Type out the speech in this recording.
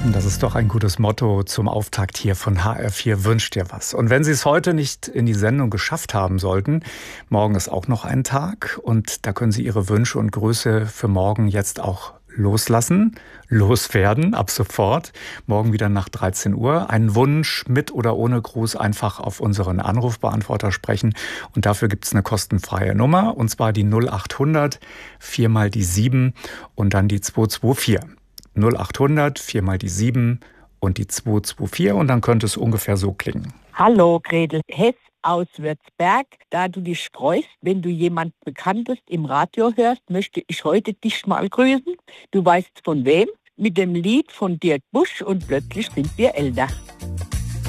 Das ist doch ein gutes Motto zum Auftakt hier von HR4 Wünscht dir was. Und wenn Sie es heute nicht in die Sendung geschafft haben sollten, morgen ist auch noch ein Tag und da können Sie Ihre Wünsche und Grüße für morgen jetzt auch loswerden, ab sofort. Morgen wieder nach 13 Uhr. Einen Wunsch mit oder ohne Gruß einfach auf unseren Anrufbeantworter sprechen. Und dafür gibt es eine kostenfreie Nummer, und zwar die 0800 4 mal die 7 und dann die 224. 0800 4 mal die 7 und die 224 und dann könnte es ungefähr so klingen. Hallo, Gretel Hess aus Würzberg. Da du dich freust, wenn du jemand Bekanntes im Radio hörst, möchte ich heute dich mal grüßen. Du weißt von wem? Mit dem Lied von Dirk Busch und Plötzlich sind wir älter.